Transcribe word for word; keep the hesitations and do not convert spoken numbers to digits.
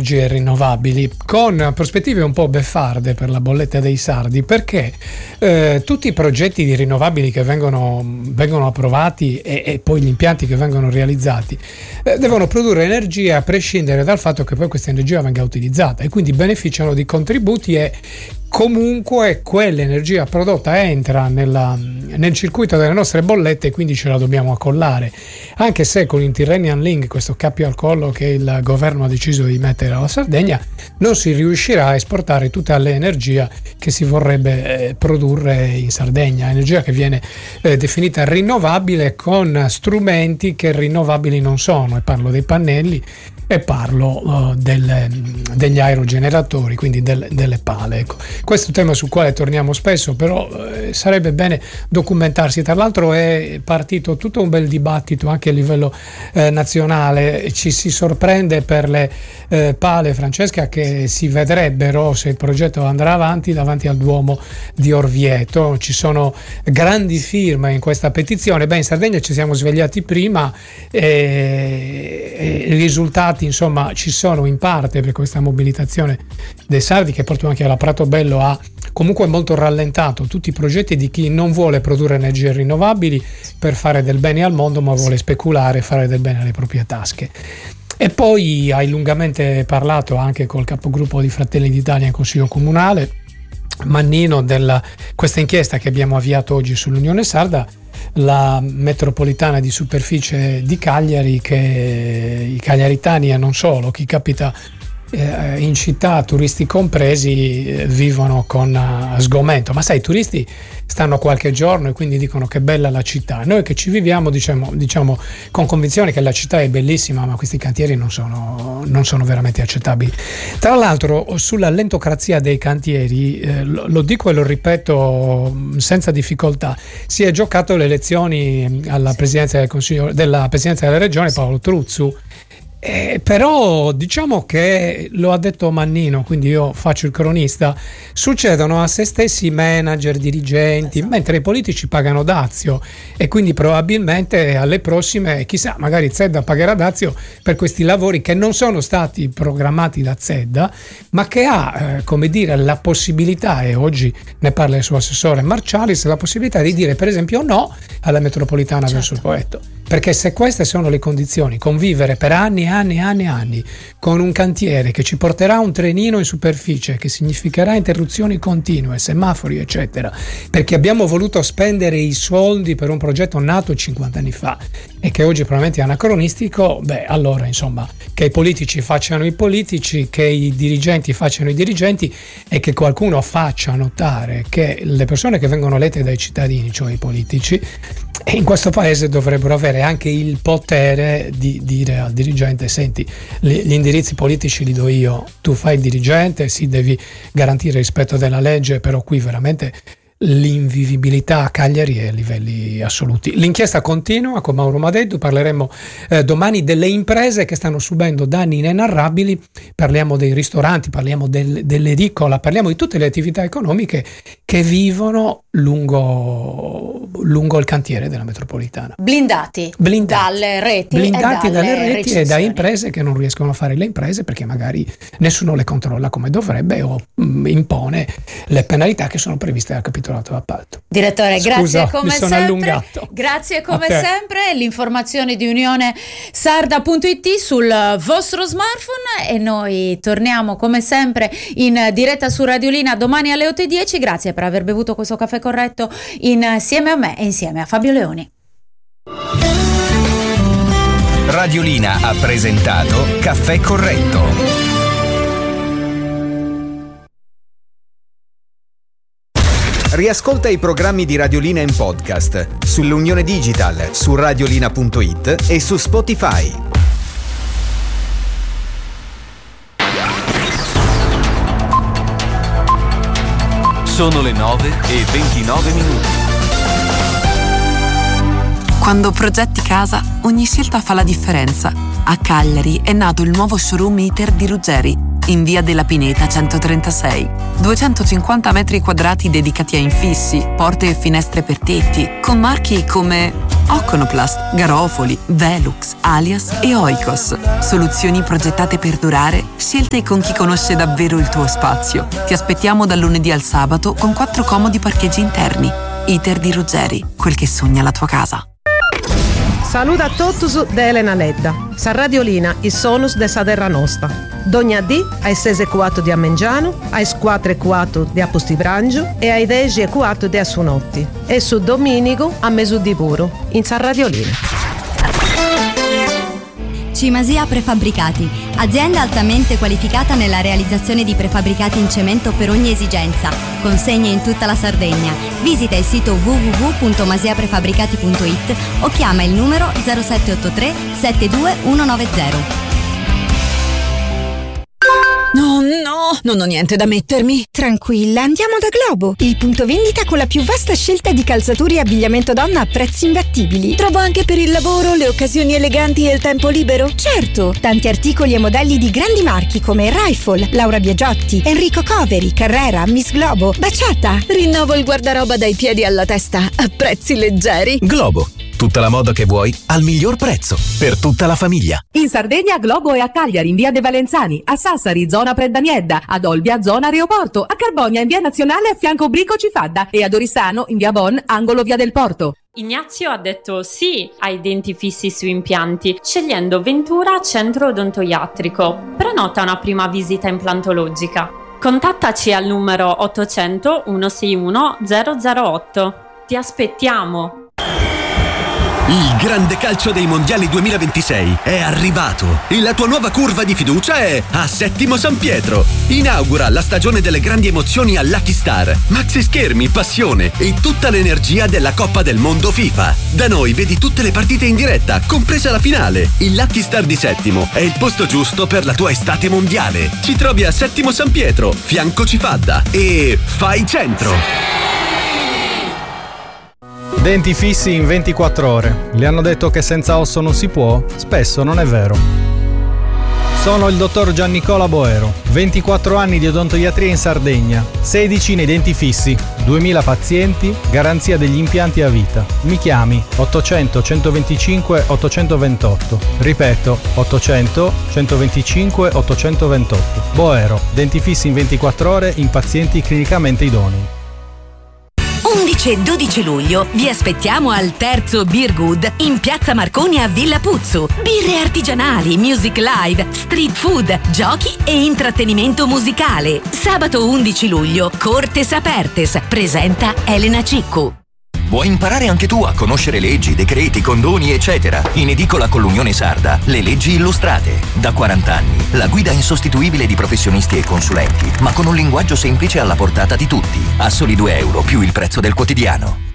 energie rinnovabili, con prospettive un po' beffarde per la bolletta dei sardi, perché eh, tutti i progetti di rinnovabili che vengono, vengono approvati e, e poi gli impianti che vengono realizzati eh, devono produrre energia a prescindere dal fatto che poi questa energia venga utilizzata, e quindi beneficiano di contributi, e comunque quell'energia prodotta entra nella, nel circuito delle nostre bollette, e quindi ce la dobbiamo accollare, anche se con il Tyrrhenian Link, questo cappio al collo che il governo ha deciso di mettere alla Sardegna, non si riuscirà a esportare tutta l'energia che si vorrebbe eh, produrre in Sardegna, energia che viene eh, definita rinnovabile con strumenti che rinnovabili non sono, e parlo dei pannelli e parlo uh, del, degli aerogeneratori, quindi del, delle pale. Ecco. Questo è un tema sul quale torniamo spesso, però eh, sarebbe bene documentarsi. Tra l'altro è partito tutto un bel dibattito anche a livello eh, nazionale. Ci si sorprende per le eh, pale, Francesca, che si vedrebbero, se il progetto andrà avanti, davanti al Duomo di Orvieto. Ci sono grandi firme in questa petizione. Beh, in Sardegna ci siamo svegliati prima e, e i risultati insomma ci sono in parte, per questa mobilitazione dei sardi, che porta anche alla Pratobello, ha comunque molto rallentato tutti i progetti di chi non vuole produrre energie rinnovabili per fare del bene al mondo, ma vuole speculare e fare del bene alle proprie tasche. E poi hai lungamente parlato anche col capogruppo di Fratelli d'Italia in Consiglio Comunale, Mannino, della questa inchiesta che abbiamo avviato oggi sull'Unione Sarda, la metropolitana di superficie di Cagliari, che i cagliaritani e non solo, chi capita eh, in città, turisti compresi, eh, vivono con uh, sgomento. Ma sai, i turisti stanno qualche giorno e quindi dicono che bella la città. Noi che ci viviamo diciamo, diciamo con convinzione che la città è bellissima, ma questi cantieri non sono, non sono veramente accettabili. Tra l'altro, sulla lentocrazia dei cantieri, eh, lo, lo dico e lo ripeto senza difficoltà, si è giocato le elezioni alla presidenza del Consiglio, della presidenza della regione, Paolo Truzzu. Eh, però diciamo che, lo ha detto Mannino, quindi io faccio il cronista, succedono a se stessi manager, dirigenti, esatto, mentre i politici pagano dazio, e quindi probabilmente alle prossime, chissà, magari Zedda pagherà dazio per questi lavori che non sono stati programmati da Zedda, ma che ha eh, come dire la possibilità, e oggi ne parla il suo assessore Marcialis, la possibilità di dire per esempio no alla metropolitana, certo, verso il Poetto, perché se queste sono le condizioni, convivere per anni anni anni anni con un cantiere che ci porterà un trenino in superficie, che significherà interruzioni continue, semafori eccetera, perché abbiamo voluto spendere i soldi per un progetto nato cinquanta anni fa e che oggi probabilmente è anacronistico, beh allora insomma che i politici facciano i politici, che i dirigenti facciano i dirigenti, e che qualcuno faccia notare che le persone che vengono elette dai cittadini, cioè i politici, in questo paese dovrebbero avere anche il potere di dire al dirigente: senti, gli indirizzi politici li do io, tu fai il dirigente, sì, devi garantire il rispetto della legge, però qui veramente l'invivibilità a Cagliari è a livelli assoluti. L'inchiesta continua con Mauro Madeddu, parleremo eh, domani delle imprese che stanno subendo danni inenarrabili, parliamo dei ristoranti, parliamo del, dell'edicola, parliamo di tutte le attività economiche che vivono lungo, lungo il cantiere della metropolitana. Blindati, blindati dalle reti, blindati e dalle, dalle reti recinzioni. E da imprese che non riescono a fare le imprese perché magari nessuno le controlla come dovrebbe o mh, impone le penalità che sono previste dal capitolato d'appalto. Direttore, Scusa, grazie come mi sono sempre. Allungato. Grazie come sempre. L'informazione di unione sarda punto it sul vostro smartphone, e noi torniamo come sempre in diretta su Radiolina domani alle otto e dieci. Grazie per aver bevuto questo caffè corretto insieme a me e insieme a Fabio Leoni. Radiolina ha presentato Caffè Corretto. Riascolta i programmi di Radiolina in podcast sull'Unione Digital, su radiolina punto it e su Spotify. Sono le nove e ventinove minuti. Quando progetti casa, ogni scelta fa la differenza. A Cagliari è nato il nuovo showroom Iter di Ruggeri, in via della Pineta centotrentasei. duecentocinquanta metri quadrati dedicati a infissi, porte e finestre per tetti, con marchi come Oconoplast, Garofoli, Velux, Alias e Oikos. Soluzioni progettate per durare, scelte con chi conosce davvero il tuo spazio. Ti aspettiamo dal lunedì al sabato con quattro comodi parcheggi interni. Iter di Ruggeri, quel che sogna la tua casa. Saluta a totus da Elena Ledda. Sa Radiolina, il sonus de sa terra nostra. Dogna dì ai sei e quattro di Amengiano, ai quattro e quattro di Apostibrangiu e ai dieci e quattro di Assunotti. E su Domenico a Mesù di Puro, in Sa Radiolina. Cimasia Prefabbricati, azienda altamente qualificata nella realizzazione di prefabbricati in cemento per ogni esigenza. Consegne in tutta la Sardegna. Visita il sito w w w punto masia prefabbricati punto i t o chiama il numero zero sette otto tre sette due uno nove zero. No, no, non ho niente da mettermi. Tranquilla, andiamo da Globo, il punto vendita con la più vasta scelta di calzature e abbigliamento donna a prezzi imbattibili. Trovo anche per il lavoro, le occasioni eleganti e il tempo libero? Certo, tanti articoli e modelli di grandi marchi come Rifle, Laura Biagiotti, Enrico Coveri, Carrera, Miss Globo, Baciata. Rinnovo il guardaroba dai piedi alla testa a prezzi leggeri. Globo, tutta la moda che vuoi al miglior prezzo per tutta la famiglia. In Sardegna Globo è a Cagliari in via De Valenzani, a Sassari zona Preddamiedda, ad Olbia zona Aeroporto, a Carbonia in via Nazionale a fianco Brico Cifadda e ad Oristano in via Bon angolo via del Porto. Ignazio ha detto sì ai denti fissi su impianti, scegliendo Ventura Centro Odontoiatrico. Prenota una prima visita implantologica. Contattaci al numero ottocento centosessantuno zero zero otto. Ti aspettiamo! Il grande calcio dei mondiali duemilaventisei è arrivato e la tua nuova curva di fiducia è a Settimo San Pietro. Inaugura la stagione delle grandi emozioni a Lucky Star. Maxi schermi, passione e tutta l'energia della Coppa del Mondo FIFA. Da noi vedi tutte le partite in diretta, compresa la finale. Il Lucky Star di Settimo è il posto giusto per la tua estate mondiale. Ci trovi a Settimo San Pietro, fianco Cifadda e fai centro. Denti fissi in ventiquattro ore. Le hanno detto che senza osso non si può? Spesso non è vero. Sono il dottor Giannicola Boero, ventiquattro anni di odontoiatria in Sardegna, sedici nei denti fissi, duemila pazienti, garanzia degli impianti a vita. Mi chiami ottocento centoventicinque ottocentoventotto. Ripeto, ottocento centoventicinque ottocentoventotto. Boero, denti fissi in ventiquattro ore in pazienti clinicamente idonei. undici e dodici luglio vi aspettiamo al terzo Beer Good in Piazza Marconi a Villa Puzzu. Birre artigianali, music live, street food, giochi e intrattenimento musicale. Sabato undici luglio, Cortes Apertes, presenta Elena Ciccu. Vuoi imparare anche tu a conoscere leggi, decreti, condoni, eccetera? In edicola con l'Unione Sarda, le leggi illustrate. Da quaranta anni, la guida insostituibile di professionisti e consulenti, ma con un linguaggio semplice alla portata di tutti. A soli due euro più il prezzo del quotidiano.